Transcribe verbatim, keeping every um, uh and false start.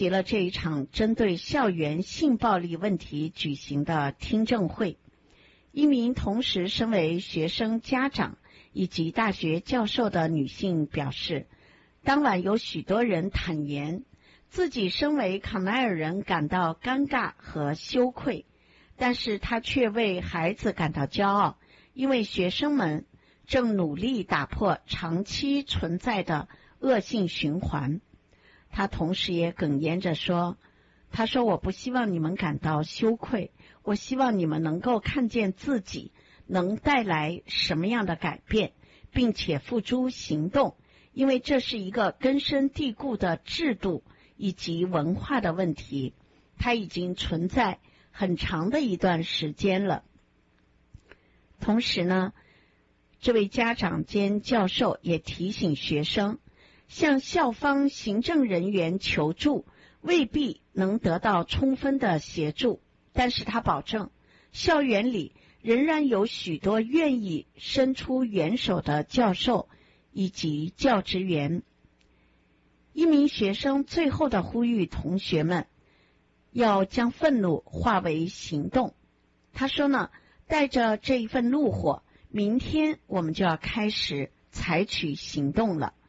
提了这一场针对校园性暴力问题举行的听证会。一名同时身为学生家长以及大学教授的女性表示，当晚有许多人坦言自己身为康奈尔人感到尴尬和羞愧，但是她却为孩子感到骄傲，因为学生们正努力打破长期存在的恶性循环。她同时也哽咽着说，她说我不希望你们感到羞愧，我希望你们能够看见自己能带来什么样的改变，并且付诸行动，因为这是一个根深蒂固的制度以及文化的问题，它已经存在很长的一段时间了。同时呢，这位家长兼教授也提醒学生，向校方行政人员求助未必能得到充分的协助，但是他保证校园里仍然有许多愿意伸出援手的教授以及教职员。一名学生最后的呼吁同学们要将愤怒化为行动。他说呢，带着这一份怒火，明天我们就要开始采取行动了。